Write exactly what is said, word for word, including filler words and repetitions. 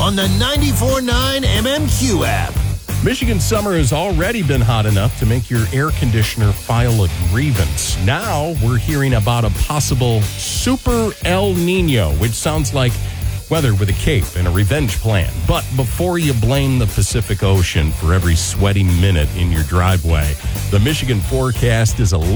on the ninety-four point nine M M Q app. Michigan summer has already been hot enough to make your air conditioner file a grievance. Now we're hearing about a possible super El Nino, which sounds like weather with a cape and a revenge plan. But before you blame the Pacific Ocean for every sweaty minute in your driveway, the Michigan forecast is a